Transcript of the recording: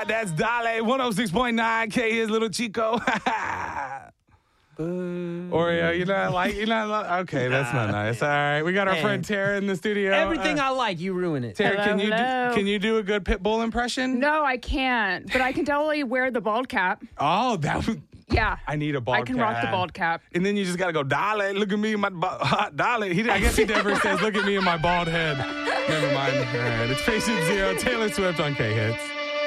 That's Dale, 106.9 K is Little Chico. Oreo, okay, that's not nice. All right, we got our friend Tara in the studio. Everything I like, you ruin it. Tara, Hello. can you do a good Pitbull impression? No, I can't. But I can totally wear the bald cap. Oh, that was... Yeah. I need a bald cap. I can rock the bald cap. And then you just got to go, Dale, look at me in my Dale. I guess he never says, look at me in my bald head. Never mind. All right, it's Patient Zero, Taylor Swift on K-Hits.